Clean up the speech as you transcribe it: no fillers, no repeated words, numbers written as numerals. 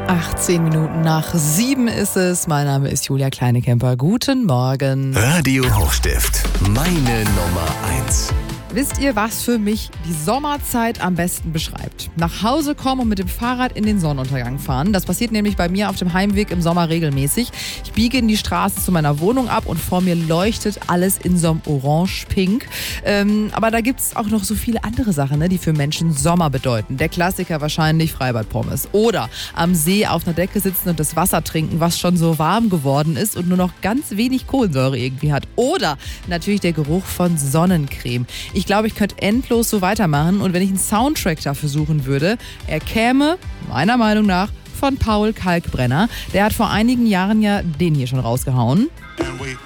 18 Minuten nach 7 ist es. Mein Name ist Julia Kleinekemper. Guten Morgen. Radio Hochstift, meine Nummer 1. Wisst ihr, was für mich die Sommerzeit am besten beschreibt? Nach Hause kommen und mit dem Fahrrad in den Sonnenuntergang fahren. Das passiert nämlich bei mir auf dem Heimweg im Sommer regelmäßig. Ich biege in die Straße zu meiner Wohnung ab und vor mir leuchtet alles in so einem Orange-Pink. Aber da gibt es auch noch so viele andere Sachen, ne, die für Menschen Sommer bedeuten. Der Klassiker wahrscheinlich Freibad-Pommes. Oder am See auf einer Decke sitzen und das Wasser trinken, was schon so warm geworden ist und nur noch ganz wenig Kohlensäure irgendwie hat. Oder natürlich der Geruch von Sonnencreme. Ich glaube, ich könnte endlos so weitermachen und wenn ich einen Soundtrack dafür suchen würde, er käme, meiner Meinung nach, von Paul Kalkbrenner. Der hat vor einigen Jahren ja den hier schon rausgehauen. And we